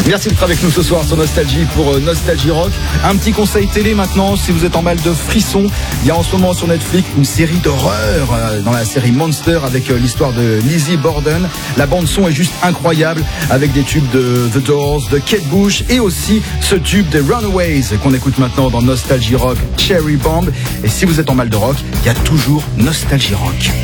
Merci d'être avec nous ce soir sur Nostalgie pour Nostalgie Rock. Un petit conseil télé maintenant, si vous êtes en mal de frissons, il y a en ce moment sur Netflix une série d'horreur dans la série Monster avec l'histoire de Lizzie Borden. La bande son est juste incroyable avec des tubes de The Doors, de Kate Bush et aussi ce tube des Runaways qu'on écoute maintenant dans Nostalgie Rock, Cherry Bomb. Et si vous êtes en mal de rock, il y a toujours Nostalgie Rock.